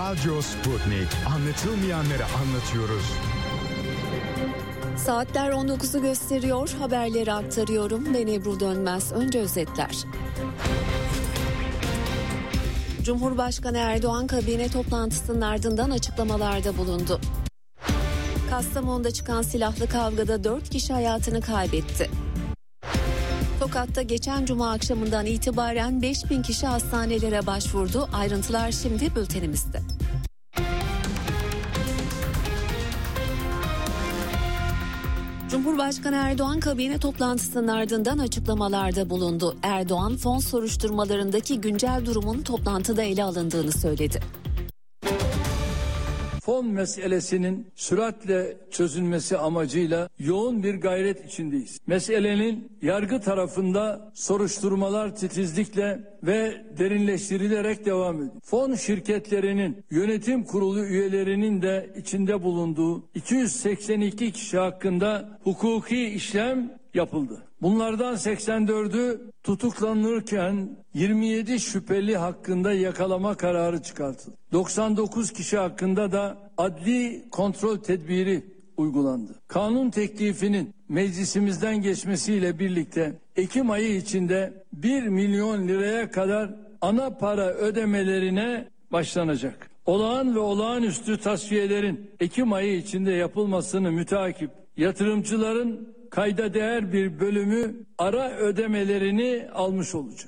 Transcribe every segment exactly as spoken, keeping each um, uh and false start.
Radyo Sputnik. Anlatılmayanları anlatıyoruz. Saatler on dokuzu gösteriyor. Haberleri aktarıyorum. Ben Ebru Dönmez. Önce özetler. Cumhurbaşkanı Erdoğan kabine toplantısının ardından açıklamalarda bulundu. Kastamonu'da çıkan silahlı kavgada dört kişi hayatını kaybetti. Tokat'ta geçen cuma akşamından itibaren beş bin kişi hastanelere başvurdu. Ayrıntılar şimdi bültenimizde. Cumhurbaşkanı Erdoğan kabine toplantısının ardından açıklamalarda bulundu. Erdoğan fon soruşturmalarındaki güncel durumun toplantıda ele alındığını söyledi. Fon meselesinin süratle çözülmesi amacıyla yoğun bir gayret içindeyiz. Meselenin yargı tarafında soruşturmalar titizlikle ve derinleştirilerek devam ediyor. Fon şirketlerinin yönetim kurulu üyelerinin de içinde bulunduğu iki yüz seksen iki kişi hakkında hukuki işlem yapıldı. Bunlardan seksen dördü tutuklanırken yirmi yedi şüpheli hakkında yakalama kararı çıkartıldı. doksan dokuz kişi hakkında da adli kontrol tedbiri uygulandı. Kanun teklifinin meclisimizden geçmesiyle birlikte Ekim ayı içinde bir milyon liraya kadar ana para ödemelerine başlanacak. Olağan ve olağanüstü tasfiyelerin Ekim ayı içinde yapılmasını müteakip yatırımcıların kayda değer bir bölümü ara ödemelerini almış olacak.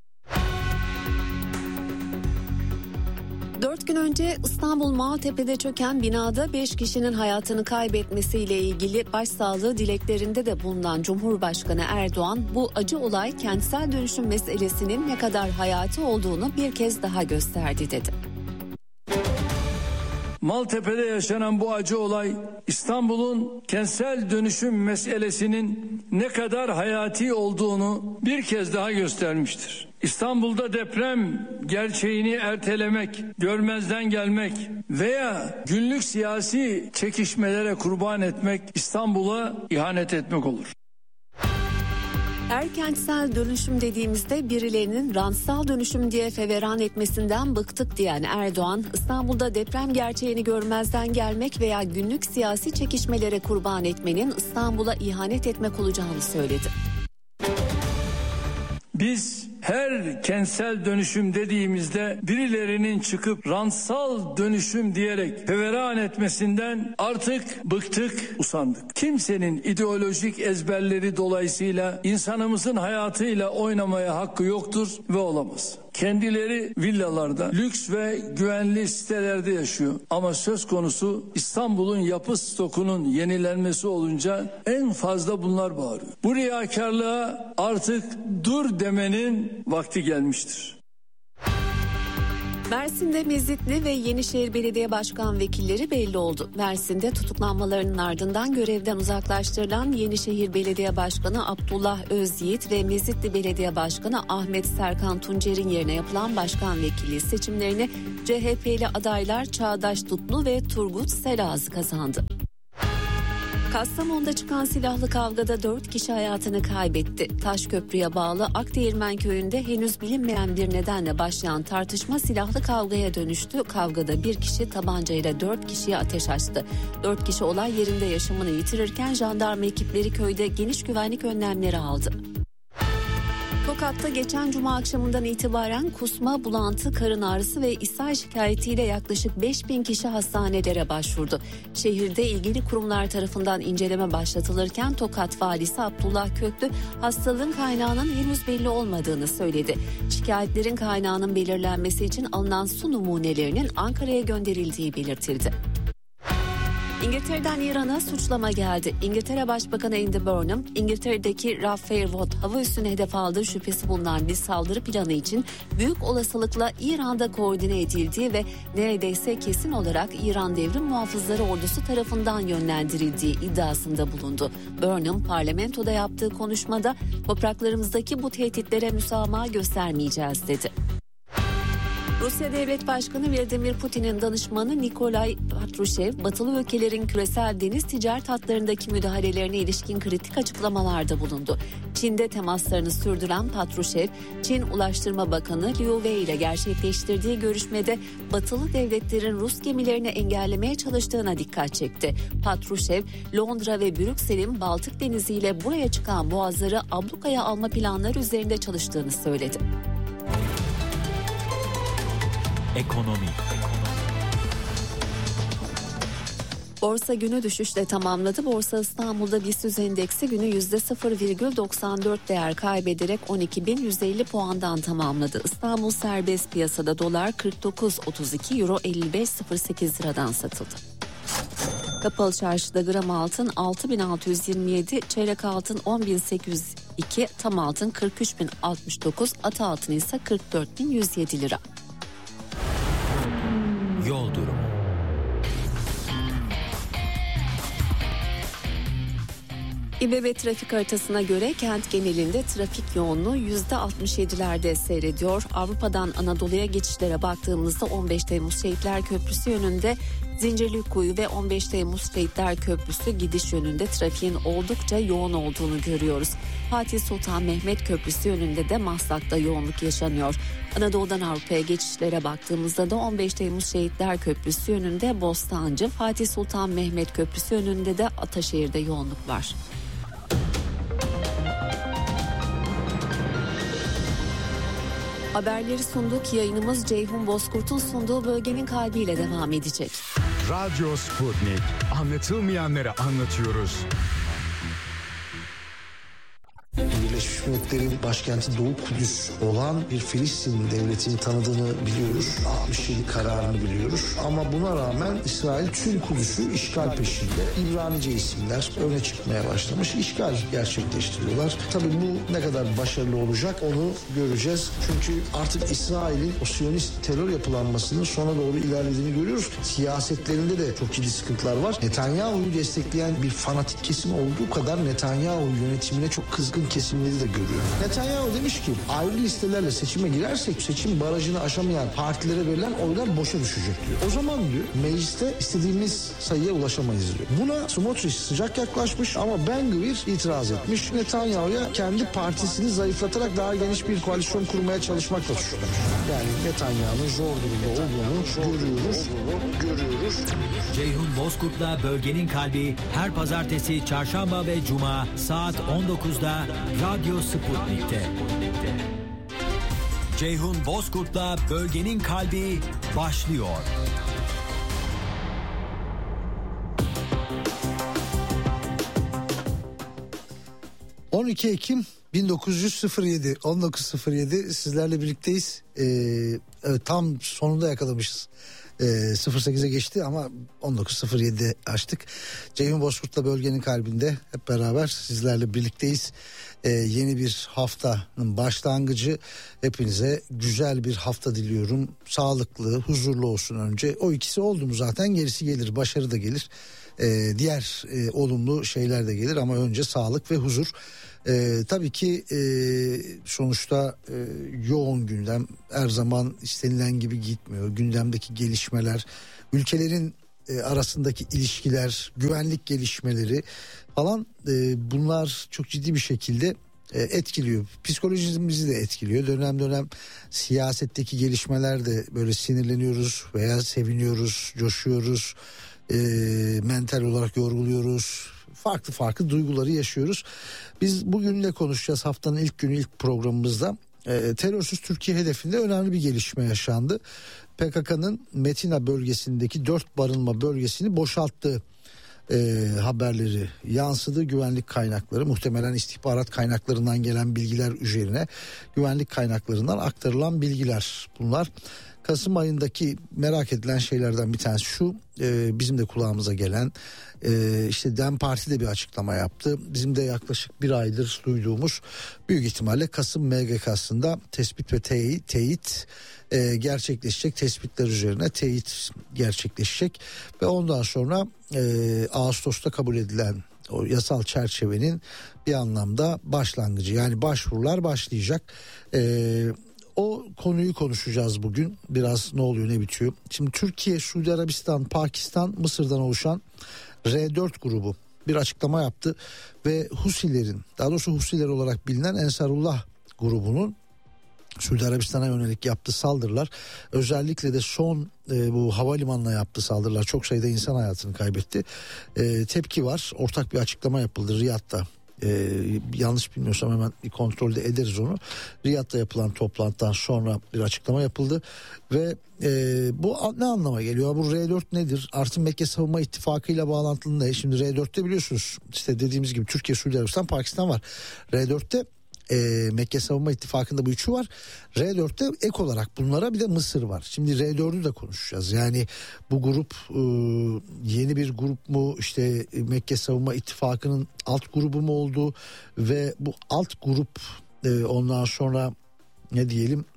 Dört gün önce İstanbul Maltepe'de çöken binada beş kişinin hayatını kaybetmesiyle ilgili başsağlığı dileklerinde de bulunan Cumhurbaşkanı Erdoğan, bu acı olay kentsel dönüşüm meselesinin ne kadar hayati olduğunu bir kez daha gösterdi dedi. Maltepe'de yaşanan bu acı olay İstanbul'un kentsel dönüşüm meselesinin ne kadar hayati olduğunu bir kez daha göstermiştir. İstanbul'da deprem gerçeğini ertelemek, görmezden gelmek veya günlük siyasi çekişmelere kurban etmek İstanbul'a ihanet etmek olur. Erkentsel dönüşüm dediğimizde birilerinin rantsal dönüşüm diye feveran etmesinden bıktık diyen Erdoğan, İstanbul'da deprem gerçeğini görmezden gelmek veya günlük siyasi çekişmelere kurban etmenin İstanbul'a ihanet etmek olacağını söyledi. Biz her kentsel dönüşüm dediğimizde birilerinin çıkıp rantsal dönüşüm diyerek feveran etmesinden artık bıktık, usandık. Kimsenin ideolojik ezberleri dolayısıyla insanımızın hayatıyla oynamaya hakkı yoktur ve olamaz. Kendileri villalarda, lüks ve güvenli sitelerde yaşıyor. Ama söz konusu İstanbul'un yapı stokunun yenilenmesi olunca en fazla bunlar bağırıyor. Bu riyakarlığa artık dur demenin vakti gelmiştir. Mersin'de Mezitli ve Yenişehir Belediye Başkan Vekilleri belli oldu. Mersin'de tutuklanmalarının ardından görevden uzaklaştırılan Yenişehir Belediye Başkanı Abdullah Özyiğit ve Mezitli Belediye Başkanı Ahmet Serkan Tuncer'in yerine yapılan başkan vekilliği seçimlerini C H P'li adaylar Çağdaş Tutlu ve Turgut Selazı kazandı. Kastamonu'da çıkan silahlı kavgada dört kişi hayatını kaybetti. Taşköprü'ye bağlı Akdeğirmen köyünde henüz bilinmeyen bir nedenle başlayan tartışma silahlı kavgaya dönüştü. Kavgada bir kişi tabancayla dört kişiye ateş açtı. Dört kişi olay yerinde yaşamını yitirirken jandarma ekipleri köyde geniş güvenlik önlemleri aldı. Tokat'ta geçen cuma akşamından itibaren kusma, bulantı, karın ağrısı ve ishal şikayetiyle yaklaşık beş bin kişi hastanelere başvurdu. Şehirde ilgili kurumlar tarafından inceleme başlatılırken Tokat Valisi Abdullah Köklü hastalığın kaynağının henüz belli olmadığını söyledi. Şikayetlerin kaynağının belirlenmesi için alınan su numunelerinin Ankara'ya gönderildiği belirtildi. İngiltere'den İran'a suçlama geldi. İngiltere Başbakanı Andy Burnham, İngiltere'deki Rough Fairwood hava üssüne hedef aldığı şüphesi bulunan bir saldırı planı için büyük olasılıkla İran'da koordine edildiği ve neredeyse kesin olarak İran Devrim Muhafızları Ordusu tarafından yönlendirildiği iddiasında bulundu. Burnham, parlamentoda yaptığı konuşmada topraklarımızdaki bu tehditlere müsamaha göstermeyeceğiz dedi. Rusya Devlet Başkanı Vladimir Putin'in danışmanı Nikolay Patrushev, batılı ülkelerin küresel deniz ticaret hatlarındaki müdahalelerine ilişkin kritik açıklamalarda bulundu. Çin Çin'de temaslarını sürdüren Patrushev, Çin Ulaştırma Bakanı Liu Wei ile gerçekleştirdiği görüşmede batılı devletlerin Rus gemilerini engellemeye çalıştığına dikkat çekti. Patrushev, Londra ve Brüksel'in Baltık Denizi ile buraya çıkan boğazları ablukaya alma planları üzerinde çalıştığını söyledi. Ekonomi. Borsa günü düşüşle tamamladı. Borsa İstanbul'da BIST endeksi günü yüzde sıfır virgül doksan dört değer kaybederek on iki bin yüz elli puandan tamamladı. İstanbul serbest piyasada dolar kırk dokuz otuz iki, euro elli beş sıfır sekiz liradan satıldı. Kapalı çarşıda gram altın altı bin altı yüz yirmi yedi, çeyrek altın on bin sekiz yüz iki, tam altın kırk üç bin altmış dokuz, ata altın ise kırk dört bin yüz yedi lira. Yol durumu. İBB trafik haritasına göre kent genelinde trafik yoğunluğu yüzde altmış yedilerde seyrediyor. Avrupa'dan Anadolu'ya geçişlere baktığımızda on beş Temmuz Şehitler Köprüsü yönünde Zincirlikuyu ve on beş Temmuz Şehitler Köprüsü gidiş yönünde trafiğin oldukça yoğun olduğunu görüyoruz. Fatih Sultan Mehmet Köprüsü yönünde de Maslak'ta yoğunluk yaşanıyor. Anadolu'dan Avrupa'ya geçişlere baktığımızda da on beş Temmuz Şehitler Köprüsü yönünde Bostancı, Fatih Sultan Mehmet Köprüsü yönünde de Ataşehir'de yoğunluk var. Haberleri sunduk. Yayınımız Ceyhun Bozkurt'un sunduğu Bölgenin Kalbiyle devam edecek. Radyo Sputnik. Anlatılmayanları anlatıyoruz. Birleşmiş Milletler'in başkenti Doğu Kudüs olan bir Filistin devletini tanıdığını biliyoruz. altmış yedi kararını biliyoruz. Ama buna rağmen İsrail tüm Kudüs'ü işgal peşinde. İbranice isimler öne çıkmaya başlamış. İşgal gerçekleştiriyorlar. Tabii bu ne kadar başarılı olacak onu göreceğiz. Çünkü artık İsrail'in o Siyonist terör yapılanmasının sona doğru ilerlediğini görüyoruz. Siyasetlerinde de çok ciddi sıkıntılar var. Netanyahu'yu destekleyen bir fanatik kesim olduğu kadar Netanyahu yönetimine çok kızgın kesimleri de görüyor. Netanyahu demiş ki ayrı listelerle seçime girersek seçim barajını aşamayan partilere verilen oylar boşa düşecek diyor. O zaman diyor mecliste istediğimiz sayıya ulaşamayız diyor. Buna Smotrich sıcak yaklaşmış ama Ben-Gvir itiraz etmiş. Netanyahu'ya kendi partisini zayıflatarak daha geniş bir koalisyon kurmaya çalışmakla suçlamış. Yani Netanyahu'nun zor durumda olduğunu görüyoruz. görüyoruz. Ceyhun Bozkurt'la Bölgenin Kalbi her pazartesi, çarşamba ve cuma saat on dokuzda Radyo Sputnik'te. Ceyhun Bozkurt'la Bölgenin Kalbi başlıyor. on iki Ekim bin dokuz yüz yedi on dokuz sıfır yedi sizlerle birlikteyiz. Ee, evet, tam sonunda yakalamışız. Ee, sıfır sekize geçti ama on dokuz sıfır yedi açtık. Ceyhun Bozkurt'la Bölgenin Kalbinde hep beraber sizlerle birlikteyiz. Ee, yeni bir haftanın başlangıcı. Hepinize güzel bir hafta diliyorum. Sağlıklı, huzurlu olsun önce. O ikisi oldu mu zaten gerisi gelir. Başarı da gelir. Ee, diğer e, olumlu şeyler de gelir ama önce sağlık ve huzur. Ee, tabii ki e, sonuçta e, yoğun gündem her zaman istenilen gibi gitmiyor. Gündemdeki gelişmeler, ülkelerin e, arasındaki ilişkiler, güvenlik gelişmeleri falan e, bunlar çok ciddi bir şekilde e, etkiliyor. Psikolojimizi de etkiliyor. Dönem dönem siyasetteki gelişmeler de böyle sinirleniyoruz veya seviniyoruz, coşuyoruz. E, mental olarak yorguluyoruz. Farklı farklı duyguları yaşıyoruz. Biz bugün ne konuşacağız? Haftanın ilk günü, ilk programımızda e, terörsüz Türkiye hedefinde önemli bir gelişme yaşandı. P K K'nın Metina bölgesindeki dört barınma bölgesini boşalttığı e, haberleri yansıdı. Güvenlik kaynakları, muhtemelen istihbarat kaynaklarından gelen bilgiler üzerine güvenlik kaynaklarından aktarılan bilgiler bunlar. Kasım ayındaki merak edilen şeylerden bir tanesi şu, e, bizim de kulağımıza gelen e, işte DEM Parti de bir açıklama yaptı. Bizim de yaklaşık bir aydır duyduğumuz büyük ihtimalle Kasım M G K'sında tespit ve teyit, teyit e, gerçekleşecek, tespitler üzerine teyit gerçekleşecek ve ondan sonra e, Ağustos'ta kabul edilen o yasal çerçevenin bir anlamda başlangıcı, yani başvurular başlayacak. Eee O konuyu konuşacağız bugün. Biraz ne oluyor ne bitiyor. Şimdi Türkiye, Suudi Arabistan, Pakistan, Mısır'dan oluşan R dört grubu bir açıklama yaptı ve Husilerin, daha doğrusu Husiler olarak bilinen Ensarullah grubunun Suudi Arabistan'a yönelik yaptığı saldırılar, özellikle de son e, bu havalimanına yaptığı saldırılar çok sayıda insan hayatını kaybetti. E, tepki var. Ortak bir açıklama yapıldı Riyad'da. E, yanlış bilmiyorsam hemen bir kontrolde ederiz onu. Riyad'da yapılan toplantıdan sonra bir açıklama yapıldı ve e, bu ne anlama geliyor? Bu R dört nedir? Artı Mekke Savunma İttifakı ile bağlantılı ne? Şimdi R dörtte biliyorsunuz işte dediğimiz gibi Türkiye, Suudi Arabistan, Pakistan var. R dörtte E, Mekke Savunma İttifakı'nda bu üçü var. R dörtte ek olarak bunlara bir de Mısır var. Şimdi R dördü de konuşacağız. Yani bu grup e, yeni bir grup mu, işte Mekke Savunma İttifakı'nın alt grubu mu oldu ve bu alt grup e, ondan sonra ne diyelim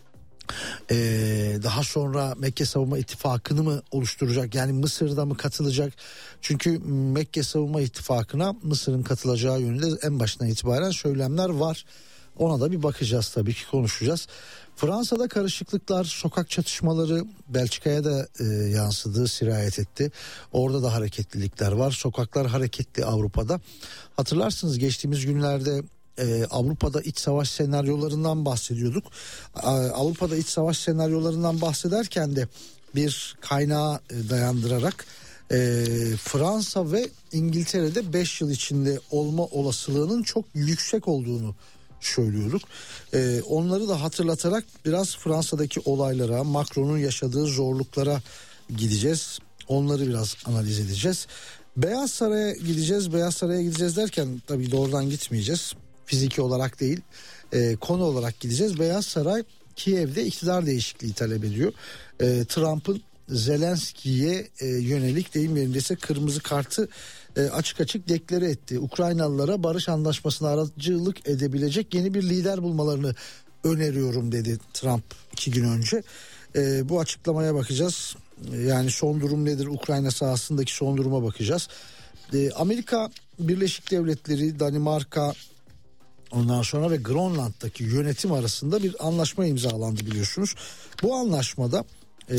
Ee, daha sonra Mekke Savunma İttifakı'nı mı oluşturacak, yani Mısır'da mı katılacak? Çünkü Mekke Savunma İttifakı'na Mısır'ın katılacağı yönünde en başından itibaren söylemler var. Ona da bir bakacağız, tabii ki konuşacağız. Fransa'da karışıklıklar, sokak çatışmaları Belçika'ya da e, yansıdı, sirayet etti. Orada da hareketlilikler var. Sokaklar hareketli Avrupa'da. Hatırlarsınız geçtiğimiz günlerde Ee, Avrupa'da iç savaş senaryolarından bahsediyorduk. Ee, Avrupa'da iç savaş senaryolarından bahsederken de bir kaynağa e, dayandırarak e, Fransa ve İngiltere'de beş yıl içinde olma olasılığının çok yüksek olduğunu söylüyorduk. E, onları da hatırlatarak biraz Fransa'daki olaylara, Macron'un yaşadığı zorluklara gideceğiz. Onları biraz analiz edeceğiz. Beyaz Saray'a gideceğiz. Beyaz Saray'a gideceğiz derken tabii doğrudan gitmeyeceğiz. Fiziki olarak değil, e, konu olarak gideceğiz. Beyaz Saray Kiev'de iktidar değişikliği talep ediyor. E, Trump'ın Zelenski'ye e, yönelik, deyim yerindeyse kırmızı kartı e, açık açık deklare etti. Ukraynalılara barış anlaşmasına aracılık edebilecek yeni bir lider bulmalarını öneriyorum dedi Trump iki gün önce. E, bu açıklamaya bakacağız. Yani son durum nedir? Ukrayna sahasındaki son duruma bakacağız. E, Amerika Birleşik Devletleri, Danimarka, ondan sonra ve Grönland'daki yönetim arasında bir anlaşma imzalandı biliyorsunuz. Bu anlaşmada e,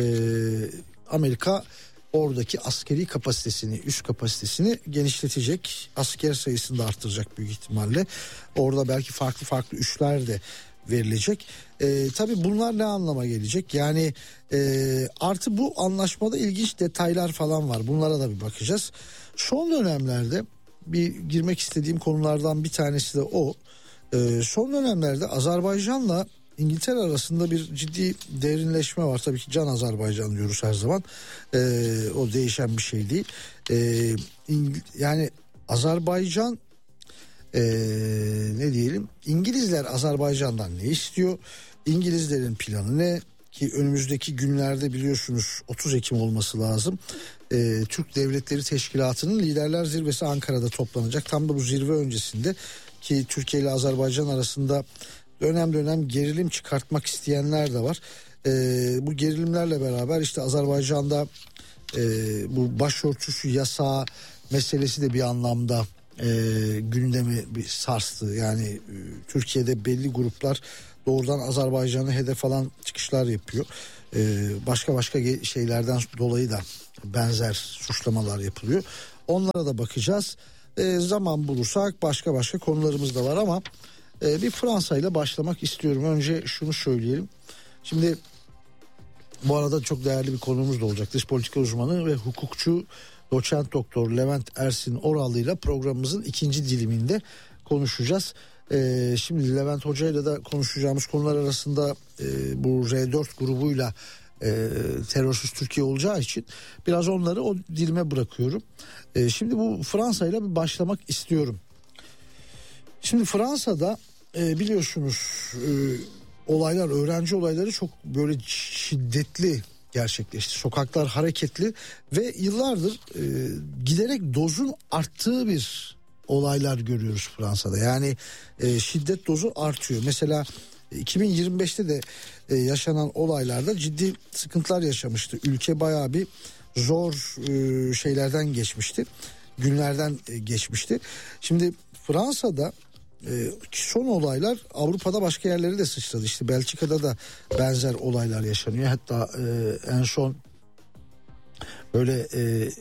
Amerika oradaki askeri kapasitesini, üst kapasitesini genişletecek. Asker sayısını da arttıracak büyük ihtimalle. Orada belki farklı farklı üsler de verilecek. E, tabii bunlar ne anlama gelecek? Yani e, artı bu anlaşmada ilginç detaylar falan var. Bunlara da bir bakacağız. Son dönemlerde bir girmek istediğim konulardan bir tanesi de o. Ee, son dönemlerde Azerbaycan'la İngiltere arasında bir ciddi derinleşme var. Tabii ki can Azerbaycan diyoruz her zaman. Ee, o değişen bir şey değil. Ee, İngil- yani Azerbaycan ee, ne diyelim? İngilizler Azerbaycan'dan ne istiyor? İngilizlerin planı ne? Ki önümüzdeki günlerde biliyorsunuz otuz Ekim olması lazım. Ee, Türk Devletleri Teşkilatı'nın liderler zirvesi Ankara'da toplanacak. Tam da bu zirve öncesinde, ki Türkiye ile Azerbaycan arasında dönem dönem gerilim çıkartmak isteyenler de var. Ee, bu gerilimlerle beraber işte Azerbaycan'da e, bu başörtüsü yasağı meselesi de bir anlamda e, gündemi bir sarstı. Yani e, Türkiye'de belli gruplar doğrudan Azerbaycan'ı hedef alan çıkışlar yapıyor. Ee, başka başka şeylerden dolayı da benzer suçlamalar yapılıyor. Onlara da bakacağız. Ee, zaman bulursak başka başka konularımız da var ama e, bir Fransa ile başlamak istiyorum. Önce şunu söyleyelim. Şimdi bu arada çok değerli bir konuğumuz da olacak. Dış politika uzmanı ve hukukçu doçent doktor Levent Ersin Oralı ile programımızın ikinci diliminde konuşacağız. Ee, şimdi Levent Hoca ile de konuşacağımız konular arasında e, bu R dört grubuyla e, terörsüz Türkiye olacağı için biraz onları o dilime bırakıyorum. E, şimdi bu Fransa ile bir başlamak istiyorum. Şimdi Fransa'da e, biliyorsunuz e, olaylar, öğrenci olayları çok böyle şiddetli gerçekleşti. Sokaklar hareketli ve yıllardır e, giderek dozun arttığı bir olaylar görüyoruz Fransa'da. Yani e, şiddet dozu artıyor. Mesela iki bin yirmi beşte de e, yaşanan olaylarda ciddi sıkıntılar yaşamıştı. Ülke bayağı bir zor e, şeylerden geçmişti. Günlerden e, geçmişti. Şimdi Fransa'da e, son olaylar Avrupa'da başka yerlere de sıçradı. İşte Belçika'da da benzer olaylar yaşanıyor. Hatta e, en son böyle e,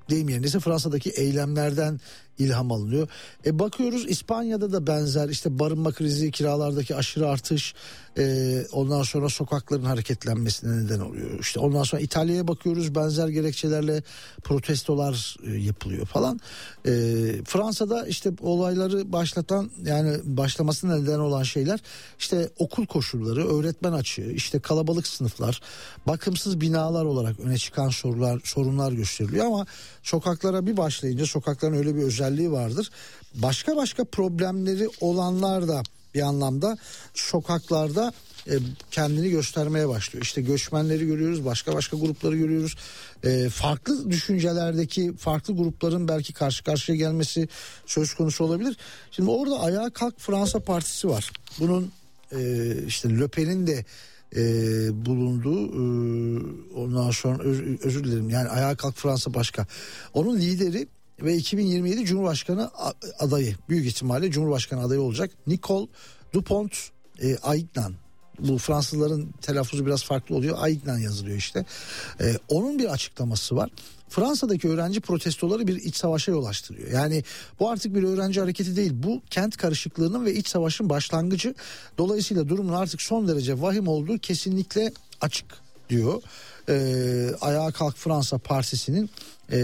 deyim yerindeyse Fransa'daki eylemlerden ilham alınıyor. E bakıyoruz İspanya'da da benzer işte barınma krizi, kiralardaki aşırı artış, e, ondan sonra sokakların hareketlenmesine neden oluyor. İşte ondan sonra İtalya'ya bakıyoruz, benzer gerekçelerle protestolar e, yapılıyor falan. E, Fransa'da işte olayları başlatan, yani başlamasına neden olan şeyler işte okul koşulları, öğretmen açığı, işte kalabalık sınıflar, bakımsız binalar olarak öne çıkan sorular, sorunlar gösteriliyor ama sokaklara bir başlayınca sokakların öyle bir özelliği vardır. Başka başka problemleri olanlar da bir anlamda sokaklarda e, kendini göstermeye başlıyor. İşte göçmenleri görüyoruz, başka başka grupları görüyoruz. E, farklı düşüncelerdeki farklı grupların belki karşı karşıya gelmesi söz konusu olabilir. Şimdi orada Ayağa Kalk Fransa Partisi var. Bunun e, işte Le Pen'in de e, bulunduğu, e, ondan sonra öz, özür dilerim yani Ayağa Kalk Fransa başka. Onun lideri ve iki bin yirmi yedi Cumhurbaşkanı adayı, büyük ihtimalle Cumhurbaşkanı adayı olacak Nicole Dupont-Aignan. Bu Fransızların telaffuzu biraz farklı oluyor. Aignan yazılıyor işte. Ee, onun bir açıklaması var. Fransa'daki öğrenci protestoları bir iç savaşa yol açtırıyor. Yani bu artık bir öğrenci hareketi değil. Bu kent karışıklığının ve iç savaşın başlangıcı. Dolayısıyla durumun artık son derece vahim olduğu kesinlikle açık diyor. Ee, Ayağa Kalk Fransa Partisi'nin e,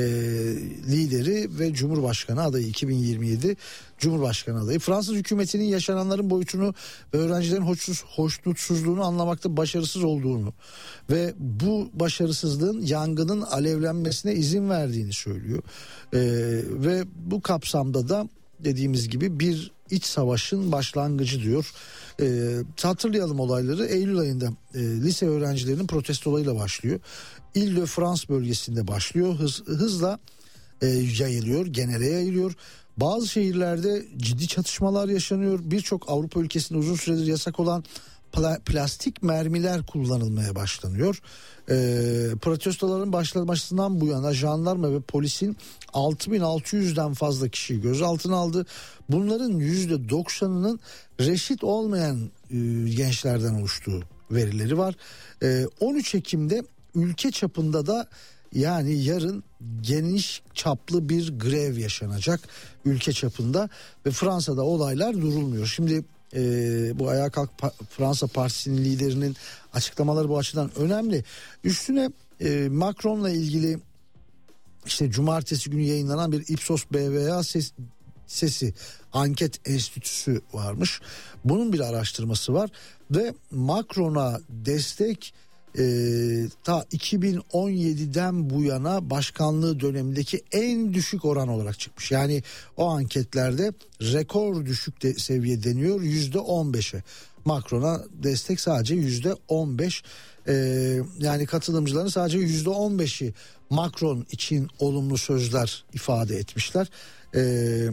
lideri ve Cumhurbaşkanı adayı, iki bin yirmi yedi Cumhurbaşkanı adayı. Fransız hükümetinin yaşananların boyutunu ve öğrencilerin hoşsuz, hoşnutsuzluğunu anlamakta başarısız olduğunu ve bu başarısızlığın yangının alevlenmesine izin verdiğini söylüyor. Ee, ve bu kapsamda da dediğimiz gibi bir iç savaşın başlangıcı diyor. E, hatırlayalım olayları. Eylül ayında e, lise öğrencilerinin protestolarıyla başlıyor. Île-de-France bölgesinde başlıyor. Hız, hızla e, yayılıyor, genele yayılıyor. Bazı şehirlerde ciddi çatışmalar yaşanıyor. Birçok Avrupa ülkesinde uzun süredir yasak olan pla- plastik mermiler kullanılmaya başlanıyor. E, protestoların başlamasından bu yana jandarma ve polisin altı bin altı yüzden fazla kişiyi gözaltına aldı. Bunların yüzde doksanının reşit olmayan e, gençlerden oluştuğu verileri var. E, on üç Ekim'de ülke çapında da yani yarın geniş çaplı bir grev yaşanacak ülke çapında ve Fransa'da olaylar durulmuyor. Şimdi e, bu Ayağa Kalk Fransa Partisi'nin liderinin açıklamaları bu açıdan önemli. Üstüne e, Macron'la ilgili işte cumartesi günü yayınlanan bir Ipsos B V A ses, sesi anket enstitüsü varmış. Bunun bir araştırması var ve Macron'a destek e, ta iki bin on yediden bu yana başkanlığı dönemindeki en düşük oran olarak çıkmış. Yani o anketlerde rekor düşük de, seviye deniyor, yüzde on beşe. Macron'a destek sadece yüzde on beş. Ee, yani katılımcıların sadece yüzde on beşi Macron için olumlu sözler ifade etmişler. Ee,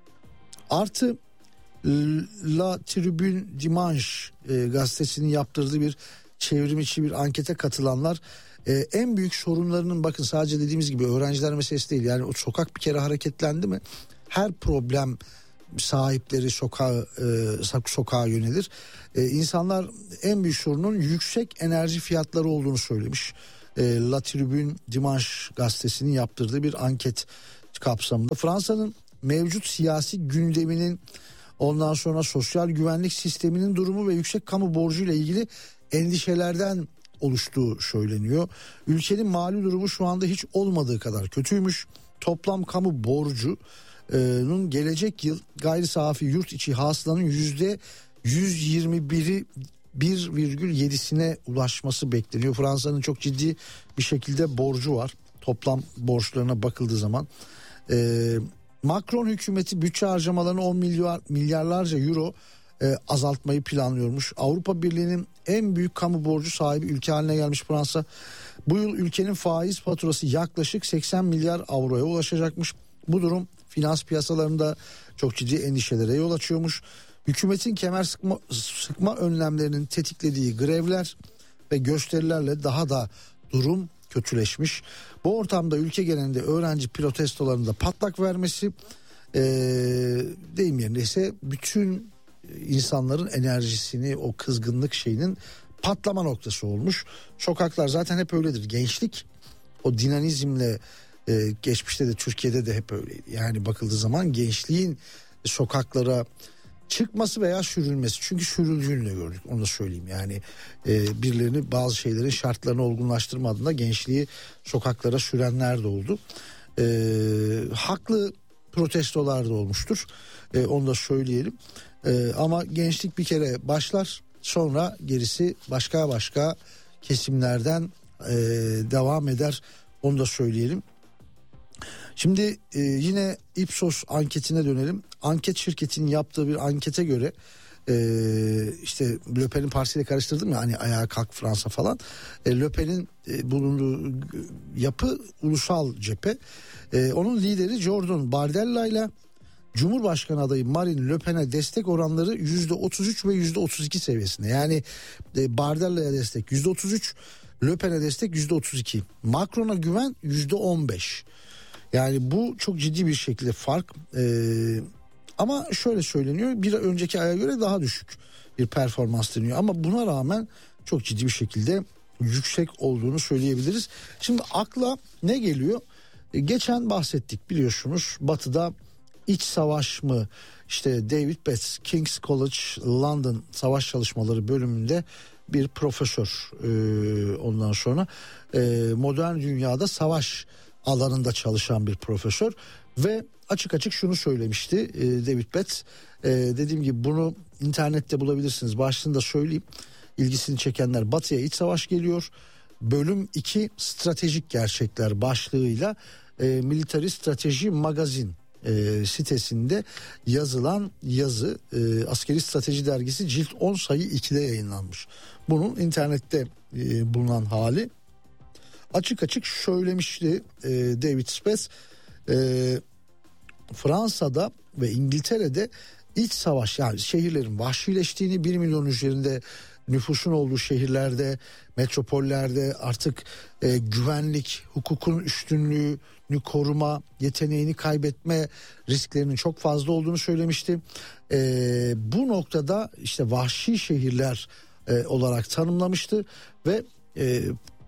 artı La Tribune Dimanche e, gazetesinin yaptırdığı bir çevrim içi bir ankete katılanlar e, en büyük sorunlarının, bakın sadece dediğimiz gibi öğrenciler meselesi değil, yani o sokak bir kere hareketlendi mi her problem sahipleri sokağa e, sokağa yönelir. E, insanlar en büyük sorunun yüksek enerji fiyatları olduğunu söylemiş. E, La Tribune Dimanche gazetesinin yaptırdığı bir anket kapsamında Fransa'nın mevcut siyasi gündeminin, ondan sonra sosyal güvenlik sisteminin durumu ve yüksek kamu borcuyla ilgili endişelerden oluştuğu söyleniyor. Ülkenin mali durumu şu anda hiç olmadığı kadar kötüymüş. Toplam kamu borcunun gelecek yıl gayri safi yurt içi hasılanın yüzde yüz yirmi biri bir virgül yedisine ulaşması bekleniyor. Fransa'nın çok ciddi bir şekilde borcu var. Toplam borçlarına bakıldığı zaman. Ee, Macron hükümeti bütçe harcamalarını on milyar milyarlarca euro e, azaltmayı planlıyormuş. Avrupa Birliği'nin en büyük kamu borcu sahibi ülke haline gelmiş Fransa. Bu yıl ülkenin faiz faturası yaklaşık seksen milyar avroya ulaşacakmış. Bu durum finans piyasalarında çok ciddi endişelere yol açıyormuş. Hükümetin kemer sıkma, sıkma önlemlerinin tetiklediği grevler ve gösterilerle daha da durum kötüleşmiş. Bu ortamda ülke genelinde öğrenci protestolarında patlak vermesi ee, deyim yerindeyse bütün insanların enerjisini, o kızgınlık şeyinin patlama noktası olmuş. Sokaklar zaten hep öyledir. Gençlik o dinamizmle Ee, geçmişte de Türkiye'de de hep öyleydi. Yani bakıldığı zaman gençliğin sokaklara çıkması veya sürülmesi. Çünkü sürüldüğünü de gördük, onu da söyleyeyim. Yani e, birilerini bazı şeylerin şartlarını olgunlaştırmadığında gençliği sokaklara sürenler de oldu. E, haklı protestolar da olmuştur. E, onu da söyleyelim. E, ama gençlik bir kere başlar, sonra gerisi başka başka kesimlerden e, devam eder. Onu da söyleyelim. Şimdi e, yine Ipsos anketine dönelim. Anket şirketinin yaptığı bir ankete göre e, işte Le Pen'in partisiyle karıştırdım ya, hani ayağa kalk Fransa falan. E, Le Pen'in e, bulunduğu yapı ulusal cephe. E, onun lideri Jordan Bardella ile Cumhurbaşkanı adayı Marine Le Pen'e destek oranları yüzde otuz üç ve yüzde otuz iki seviyesinde. Yani e, Bardella'ya destek yüzde otuz üç, Le Pen'e destek yüzde otuz iki. Macron'a güven yüzde on beş. Yani bu çok ciddi bir şekilde fark. Ee, ama şöyle söyleniyor, bir önceki aya göre daha düşük bir performans deniyor. Ama buna rağmen çok ciddi bir şekilde yüksek olduğunu söyleyebiliriz. Şimdi akla ne geliyor? Ee, geçen bahsettik biliyorsunuz, Batı'da iç savaş mı? İşte David Betts, King's College London Savaş Çalışmaları bölümünde bir profesör. Ee, ondan sonra e, modern dünyada savaş alanında çalışan bir profesör ve açık açık şunu söylemişti e, David Betts. E, dediğim gibi bunu internette bulabilirsiniz. Başlığını da söyleyeyim. İlgisini çekenler, Batı'ya iç savaş geliyor. Bölüm iki stratejik gerçekler başlığıyla e, Military Strategy Magazine e, sitesinde yazılan yazı, e, Askeri Strateji Dergisi cilt on sayı ikide yayınlanmış. Bunun internette e, bulunan hali. Açık açık söylemişti e, David Spetz, e, Fransa'da ve İngiltere'de iç savaş, yani şehirlerin vahşileştiğini, bir milyon üzerinde nüfusun olduğu şehirlerde, metropollerde artık e, güvenlik, hukukun üstünlüğünü koruma yeteneğini kaybetme risklerinin çok fazla olduğunu söylemişti. E, bu noktada işte vahşi şehirler e, olarak tanımlamıştı ve e,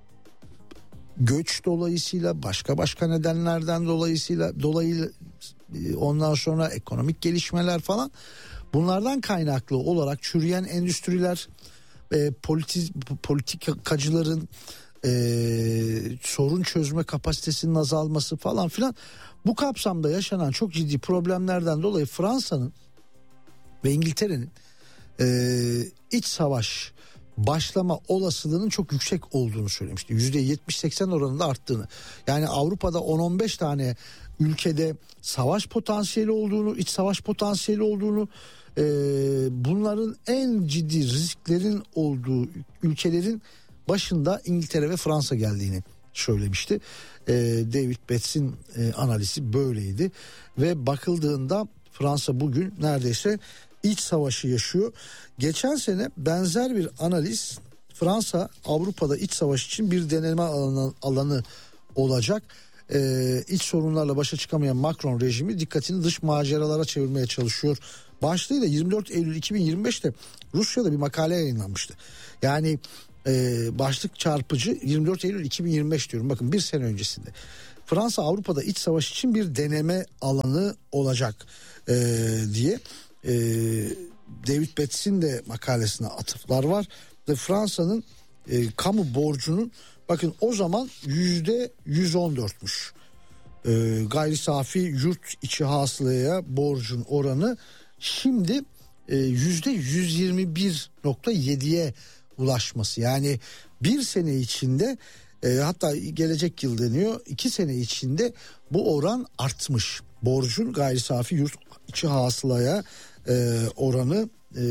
göç dolayısıyla, başka başka nedenlerden dolayısıyla dolayı ondan sonra ekonomik gelişmeler falan, bunlardan kaynaklı olarak çürüyen endüstriler, e, politi, politikacıların e, sorun çözme kapasitesinin azalması falan filan, bu kapsamda yaşanan çok ciddi problemlerden dolayı Fransa'nın ve İngiltere'nin e, iç savaş başlama olasılığının çok yüksek olduğunu söylemişti. yüzde yetmiş seksen oranında arttığını. Yani Avrupa'da on on beş tane ülkede savaş potansiyeli olduğunu, iç savaş potansiyeli olduğunu, e, bunların en ciddi risklerin olduğu ülkelerin başında İngiltere ve Fransa geldiğini söylemişti. E, David Betts'in e, analizi böyleydi ve bakıldığında Fransa bugün neredeyse iç savaşı yaşıyor. Geçen sene benzer bir analiz, Fransa Avrupa'da iç savaş için bir deneme alanı, alanı olacak. Ee, iç sorunlarla başa çıkamayan Macron rejimi dikkatini dış maceralara çevirmeye çalışıyor başlığıyla yirmi dört Eylül iki bin yirmi beşte Rusya'da bir makale yayınlanmıştı. Yani e, başlık çarpıcı, yirmi dört Eylül iki bin yirmi beş diyorum, bakın bir sene öncesinde. Fransa Avrupa'da iç savaş için bir deneme alanı olacak e, diye. Ee, David Betts'in de makalesine atıflar var ve Fransa'nın e, kamu borcunun, bakın o zaman yüzde yüz on dörtmüş ee, gayri safi yurt içi hasılaya borcun oranı şimdi e, yüzde yüz yirmi bir nokta yediye ulaşması. Yani bir sene içinde, e, hatta gelecek yıl deniyor, iki sene içinde bu oran artmış. Borcun gayri safi yurt içi hasılaya e, oranı, e,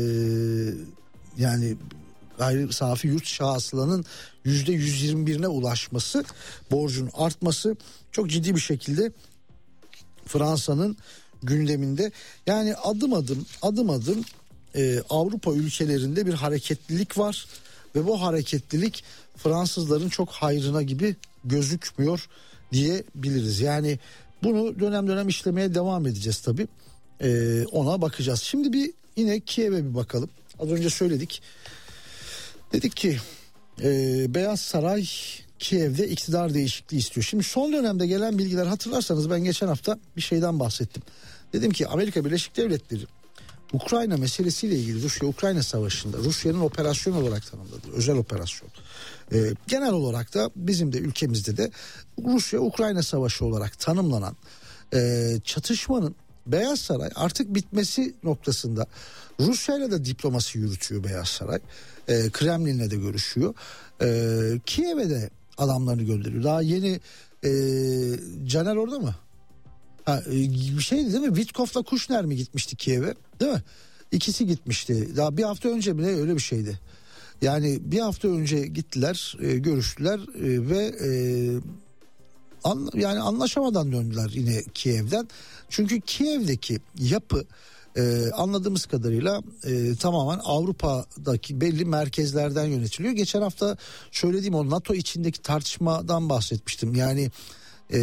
yani gayri safi yurt içi hasılanın yüzde yüz yirmi birine ulaşması, borcun artması çok ciddi bir şekilde Fransa'nın gündeminde. Yani adım adım adım adım e, Avrupa ülkelerinde bir hareketlilik var ve bu hareketlilik Fransızların çok hayrına gibi gözükmüyor diyebiliriz. Yani bunu dönem dönem işlemeye devam edeceğiz tabii. Ee, ona bakacağız. Şimdi bir yine Kiev'e bir bakalım. Az önce söyledik. Dedik ki e, Beyaz Saray Kiev'de iktidar değişikliği istiyor. Şimdi son dönemde gelen bilgiler, hatırlarsanız ben geçen hafta bir şeyden bahsettim. Dedim ki Amerika Birleşik Devletleri Ukrayna meselesiyle ilgili Rusya-Ukrayna savaşında Rusya'nın operasyon olarak tanımladığı özel operasyon. Ee, genel olarak da bizim de ülkemizde de Rusya-Ukrayna savaşı olarak tanımlanan e, çatışmanın Beyaz Saray artık bitmesi noktasında Rusya'yla da diplomasi yürütüyor Beyaz Saray. E, Kremlin'le de görüşüyor. E, Kiev'e de adamlarını gönderiyor. Daha yeni e, Caner orada mı? Ha, e, bir şeydi değil mi? Witkoff'la Kushner mi gitmişti Kiev'e? Değil mi? İkisi gitmişti. Daha bir hafta önce bile öyle bir şeydi. Yani bir hafta önce gittiler, e, görüştüler e, ve e, an, yani anlaşamadan döndüler yine Kiev'den. Çünkü Kiev'deki yapı e, anladığımız kadarıyla e, tamamen Avrupa'daki belli merkezlerden yönetiliyor. Geçen hafta söylediğim o NATO içindeki tartışmadan bahsetmiştim. Yani e,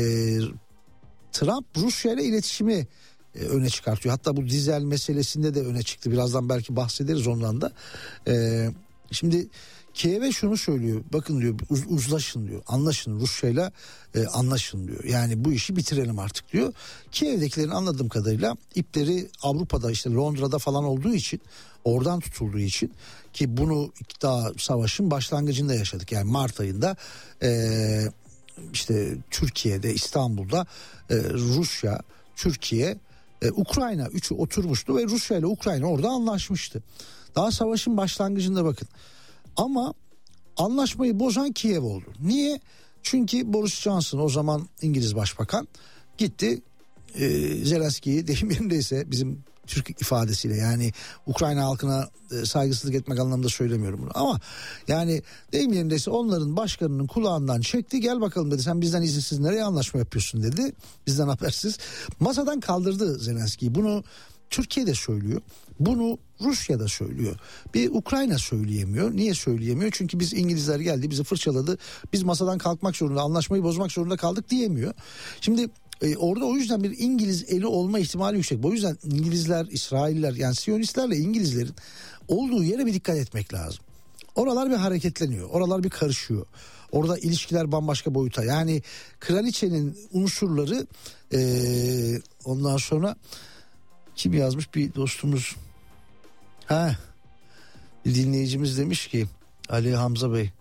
Trump Rusya ile iletişimi e, öne çıkartıyor. Hatta bu dizel meselesinde de öne çıktı. Birazdan belki bahsederiz ondan da. E, şimdi Kiev'e şunu söylüyor. Bakın diyor, uz, uzlaşın diyor. Anlaşın Rusya'yla e, anlaşın diyor. Yani bu işi bitirelim artık diyor. Kiev'dekilerin anladığım kadarıyla ipleri Avrupa'da, işte Londra'da falan olduğu için, oradan tutulduğu için, ki bunu daha savaşın başlangıcında yaşadık. Yani Mart ayında e, işte Türkiye'de, İstanbul'da e, Rusya, Türkiye, e, Ukrayna üçü oturmuştu ve Rusya ile Ukrayna orada anlaşmıştı. Daha savaşın başlangıcında bakın. Ama anlaşmayı bozan Kiev oldu. Niye? Çünkü Boris Johnson, o zaman İngiliz Başbakan, gitti e, Zelenski'yi, deyim yerindeyse bizim Türk ifadesiyle, yani Ukrayna halkına e, saygısızlık etmek anlamında söylemiyorum bunu, ama yani deyim yerindeyse onların başkanının kulağından çekti, gel bakalım dedi, sen bizden izinsiz nereye anlaşma yapıyorsun dedi, bizden habersiz. Masadan kaldırdı Zelenski'yi. Bunu Türkiye de söylüyor. Bunu Rusya da söylüyor. Bir Ukrayna söyleyemiyor. Niye söyleyemiyor? Çünkü biz, İngilizler geldi bizi fırçaladı, biz masadan kalkmak zorunda, anlaşmayı bozmak zorunda kaldık diyemiyor. Şimdi e, orada o yüzden bir İngiliz eli olma ihtimali yüksek. O yüzden İngilizler, İsrailler, yani Siyonistlerle İngilizlerin olduğu yere bir dikkat etmek lazım. Oralar bir hareketleniyor. Oralar bir karışıyor. Orada ilişkiler bambaşka boyuta. Yani kraliçenin unsurları e, ondan sonra kim yazmış, bir dostumuz, ha bir dinleyicimiz demiş ki, Ali Hamza Bey,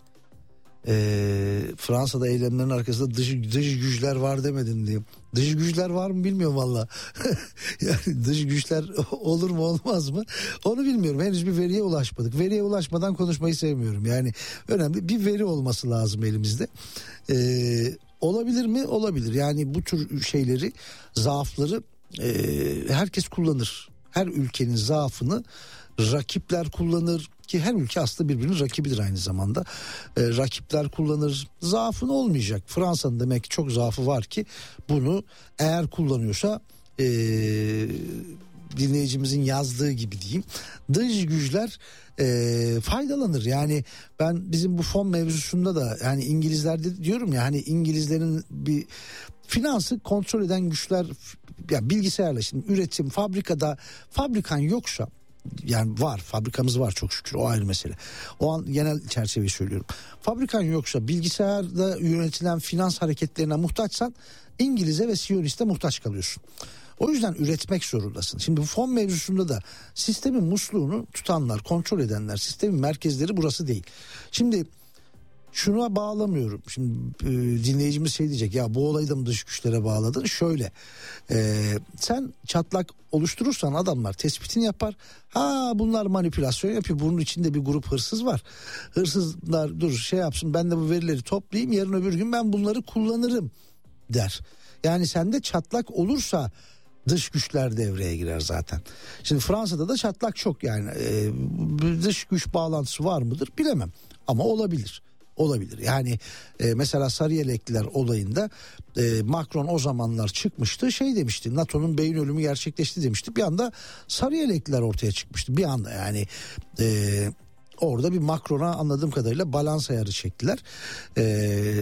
e, Fransa'da eylemlerin arkasında dış, dış güçler var demedin diye. Dış güçler var mı bilmiyorum valla. Yani dış güçler olur mu olmaz mı onu bilmiyorum. Henüz bir veriye ulaşmadık. Veriye ulaşmadan konuşmayı sevmiyorum. Yani önemli bir veri olması lazım elimizde. E, olabilir mi? Olabilir. Yani bu tür şeyleri, zaafları Ee, herkes kullanır. Her ülkenin zaafını rakipler kullanır, ki her ülke aslında birbirinin rakibidir aynı zamanda. Ee, rakipler kullanır. Zaafın olmayacak. Fransa'nın demek ki çok zaafı var ki bunu eğer kullanıyorsa, ee, dinleyicimizin yazdığı gibi diyeyim, dış güçler e, faydalanır. Yani ben bizim bu fon mevzusunda da, yani İngilizlerde diyorum ya, hani İngilizlerin bir finansı kontrol eden güçler, ya bilgisayarla, şimdi üretim, fabrikada fabrikan yoksa, yani var, fabrikamız var çok şükür, o ayrı mesele. O an genel çerçeveyi söylüyorum. Fabrikan yoksa, bilgisayarda yönetilen finans hareketlerine muhtaçsan, İngiliz'e ve Siyonist'e muhtaç kalıyorsun. O yüzden üretmek zorundasın. Şimdi bu fon mevzusunda da sistemin musluğunu tutanlar, kontrol edenler, sistemin merkezleri burası değil. Şimdi şuna bağlamıyorum. Şimdi e, dinleyicimiz şey diyecek, ya bu olayı da mı dış güçlere bağladın? Şöyle, e, sen çatlak oluşturursan adamlar tespitini yapar. Ha, bunlar manipülasyon yapıyor. Bunun içinde bir grup hırsız var. Hırsızlar dur şey yapsın, ben de bu verileri toplayayım, yarın öbür gün ben bunları kullanırım der. Yani sende çatlak olursa dış güçler devreye girer zaten. Şimdi Fransa'da da çatlak çok, yani e, dış güç bağlantısı var mıdır bilemem, ama olabilir. Olabilir. Yani e, mesela Sarıyelekliler olayında e, Macron o zamanlar çıkmıştı, şey demişti, NATO'nun beyin ölümü gerçekleşti demişti. Bir anda Sarıyelekliler ortaya çıkmıştı. Bir anda yani e, orada bir Macron'a anladığım kadarıyla balans ayarı çektiler. E,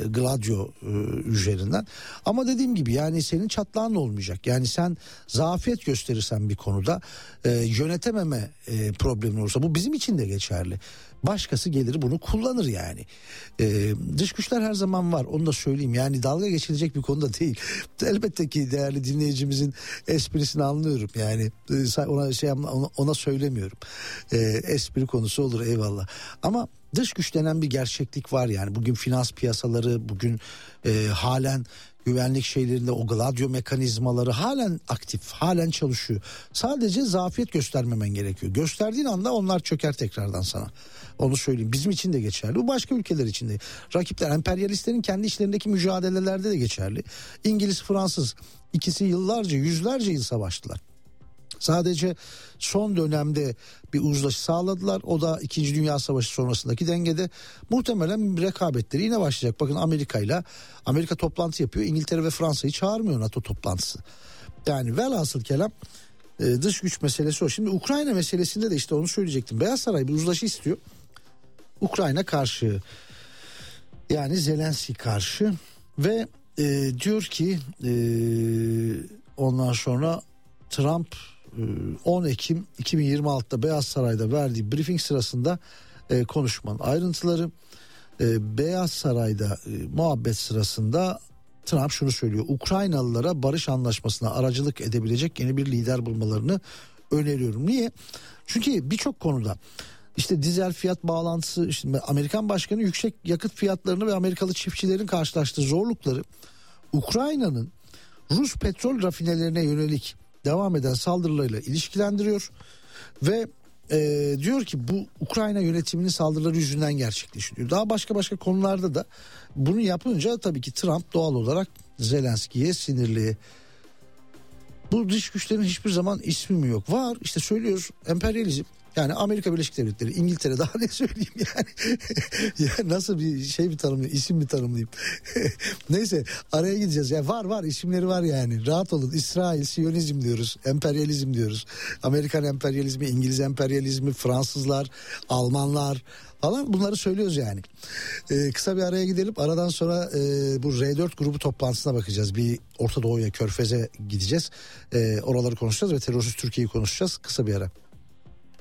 Gladio e, üzerinden. Ama dediğim gibi yani senin çatlağın olmayacak. Yani sen zafiyet gösterirsen bir konuda e, yönetememe e, problemin olursa, bu bizim için de geçerli. Başkası gelir bunu kullanır yani. Ee, dış güçler her zaman var, onu da söyleyeyim. Yani dalga geçilecek bir konuda değil. Elbette ki değerli dinleyicimizin esprisini anlıyorum. Yani ona şey ona, ona söylemiyorum. Ee, espri konusu olur, eyvallah. Ama dış güç denen bir gerçeklik var yani. Bugün finans piyasaları, bugün e, halen güvenlik şeylerinde o Gladio mekanizmaları halen aktif, halen çalışıyor. Sadece zafiyet göstermemen gerekiyor. Gösterdiğin anda onlar çöker tekrardan sana. Onu söyleyeyim. Bizim için de geçerli. Bu başka ülkeler için de. Rakipler, emperyalistlerin kendi içlerindeki mücadelelerde de geçerli. İngiliz, Fransız ikisi yıllarca, yüzlerce yıl savaştılar. Sadece son dönemde bir uzlaşı sağladılar. O da İkinci Dünya Savaşı sonrasındaki dengede. Muhtemelen rekabetleri yine başlayacak. Bakın Amerika ile Amerika toplantı yapıyor. İngiltere ve Fransa'yı çağırmıyor NATO toplantısı. Yani velhasıl kelam e, dış güç meselesi o. Şimdi Ukrayna meselesinde de işte onu söyleyecektim. Beyaz Saray bir uzlaşı istiyor. Ukrayna karşı, yani Zelenski karşı ve e, diyor ki e, ondan sonra Trump on Ekim iki bin yirmi altıda Beyaz Saray'da verdiği briefing sırasında e, konuşmanın ayrıntıları, e, Beyaz Saray'da e, muhabbet sırasında Trump şunu söylüyor: Ukraynalılara barış anlaşmasına aracılık edebilecek yeni bir lider bulmalarını öneriyorum. Niye? Çünkü birçok konuda işte dizel fiyat bağlantısı, işte Amerikan başkanı yüksek yakıt fiyatlarını ve Amerikalı çiftçilerin karşılaştığı zorlukları Ukrayna'nın Rus petrol rafinelerine yönelik devam eden saldırılarıyla ilişkilendiriyor ve e, diyor ki bu Ukrayna yönetiminin saldırıları yüzünden gerçekleşiyor. Daha başka başka konularda da bunu yapınca tabii ki Trump doğal olarak Zelenski'ye sinirli. Bu dış güçlerin hiçbir zaman ismi mi yok? Var, işte söylüyoruz, emperyalizm. Yani Amerika Birleşik Devletleri, İngiltere, daha ne söyleyeyim yani. Ya nasıl bir şey bir tanımlayayım, isim bir tanımlayayım. Neyse, araya gideceğiz. Ya var var isimleri var yani. Rahat olun. İsrail, Siyonizm diyoruz, emperyalizm diyoruz. Amerikan emperyalizmi, İngiliz emperyalizmi, Fransızlar, Almanlar falan, bunları söylüyoruz yani. Ee, kısa bir araya gidelim. Aradan sonra e, bu R dört grubu toplantısına bakacağız. Bir Orta Doğu'ya, Körfez'e gideceğiz. E, oraları konuşacağız ve terörsüz Türkiye'yi konuşacağız. Kısa bir ara.